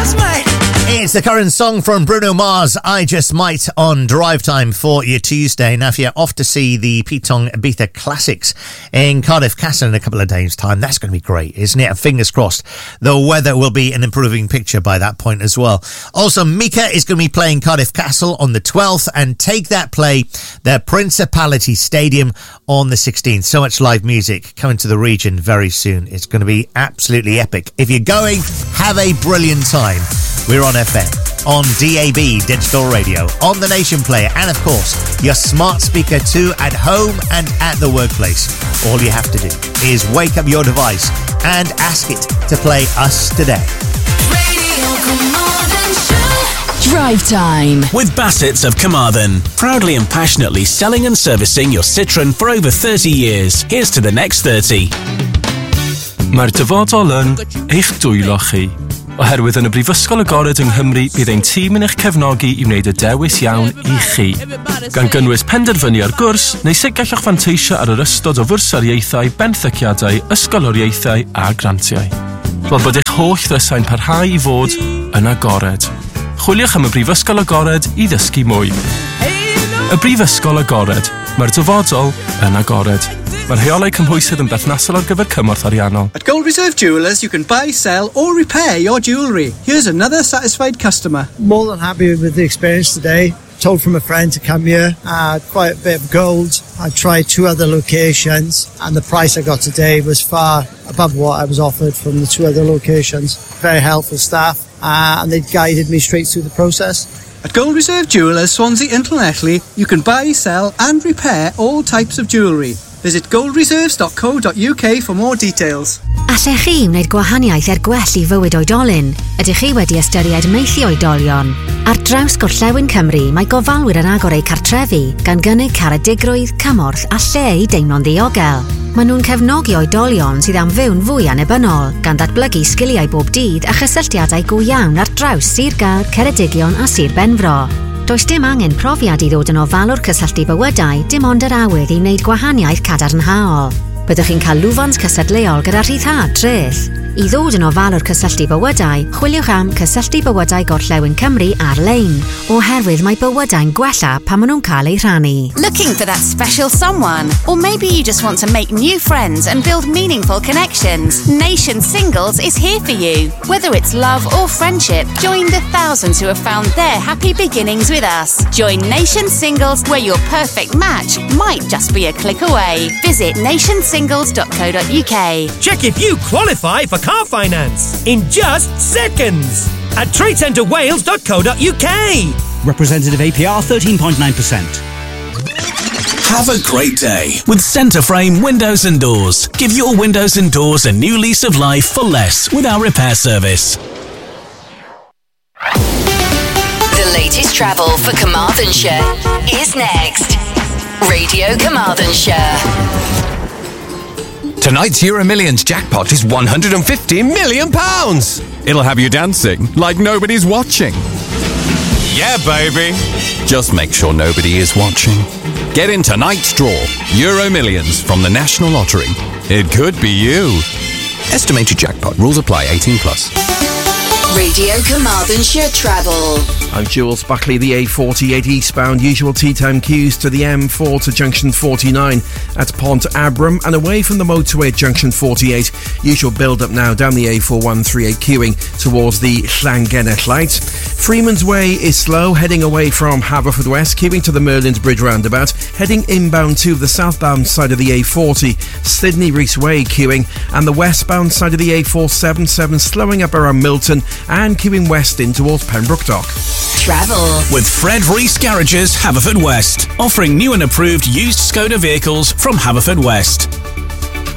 It's the current song from Bruno Mars, I Just Might, on Drive Time for your Tuesday. Now, if you're off to see the Pitong Ibiza Classics in Cardiff Castle in a couple of days' time, that's going to be great, isn't it? And fingers crossed, the weather will be an improving picture by that point as well. Also, Mika is going to be playing Cardiff Castle on the 12th, and Take That play the Principality Stadium on the 16th. So much live music coming to the region very soon. It's going to be absolutely epic. If you're going, have a brilliant time. We're on FM, on DAB Digital Radio, on the Nation Player, and of course, your smart speaker too, at home and at the workplace. All you have to do is wake up your device and ask it to play us today. Radio Carmarthen Show. Drive Time with Bassett's of Carmarthen, proudly and passionately selling and servicing your Citroën for over 30 years. Here's to the next 30. Mae'r dyfodol yn eich dwylo chi. Oherwydd yn y Brifysgol Agored yng Nghymru bydd ein tîm yn eich cefnogi i wneud y dewis iawn I chi. Gan gynnwys penderfynu ar gwrs, neu sut gallwch fanteisio ar yr ystod o fwrsariaethau, benthyciadau, ysgoloriaethau a grantiau. Fel bod eich holl ddysau'n parhau I fod yn agored. Chwiliwch am y Brifysgol Agored I ddysgu mwy. Y Brifysgol Agored. Mae'r dyfodol yn agored. Mae'r rheolau cymhwysydd yn berthnasol ar gyfer cymorth ariannol. At Gold Reserve Jewellers, you can buy, sell or repair your jewellery. Here's another satisfied customer. More than happy with the experience today. Told from a friend to come here. Quite a bit of gold. I tried 2 other locations and the price I got today was far above what I was offered from the 2 other locations. Very helpful staff and they guided me straight through the process. At Gold Reserve Jewellers, Swansea and Llanelli, you can buy, sell and repair all types of jewellery. Visit goldreserves.co.uk for more details. Allech chi wneud gwahaniaeth gwell I fywyd oedolyn? Ydych chi wedi ystyried meithio oedolion? Ar draws Gorllewin Cymru, mae gofalwyr yn agor eu cartrefi gan gynnig caredigrwydd, cymorth a lle I deimlo'n ddiogel. Maen nhw'n cefnogi oedolion sydd am fyw'n fwy annibynnol, gan ddatblygu sgiliau bob dydd a chysylltiadau go iawn ar draws Sir Gâr, Ceredigion a Sir Benfro. Does dim angen profiad I ddod yn ofalwr cysylltu bywydau, dim ond yr awydd I wneud gwahaniaeth cadarnhaol. Byddwch chi'n cael lwfans cysadleuol gyda rhyddhad treth. I ddod yn ofalwr cysylltu bywydau, chwiliwch am Cysylltu Bywydau Gorllewin Cymru ar-lein, oherwydd mae bywydau'n gwella pan maen nhw'n cael eu rhannu. Looking for that special someone? Or maybe you just want to make new friends and build meaningful connections? Nation Singles is here for you. Whether it's love or friendship, join the thousands who have found their happy beginnings with us. Join Nation Singles, where your perfect match might just be a click away. Visit nationsingles.co.uk. Check if you qualify for car finance in just seconds at tradecentrewales.co.uk. Representative APR 13.9%. Have a great day with Centreframe Windows and Doors. Give your windows and doors a new lease of life for less with our repair service. The latest travel for Carmarthenshire is next. Radio Carmarthenshire. Tonight's Euro Millions jackpot is £150 million. It'll have you dancing like nobody's watching. Yeah, baby. Just make sure nobody is watching. Get in tonight's draw. Euro Millions from the National Lottery. It could be you. Estimated jackpot. Rules apply. 18+. Radio Carmarthenshire Travel. I'm Jules Buckley, the A48 eastbound. Usual tea time queues to the M4 to junction 49 at Pont Abram and away from the motorway at junction 48. Usual build-up now down the A4138 queuing towards the Llangennech lights. Freeman's Way is slow, heading away from Haverfordwest, queuing to the Merlin's Bridge roundabout, heading inbound to the southbound side of the A40. Sydney Rees Way queuing, and the westbound side of the A477 slowing up around Milton and queuing west in towards Pembroke Dock. Travel with Fred Rees Garages, Haverfordwest, offering new and approved used Skoda vehicles from Haverfordwest.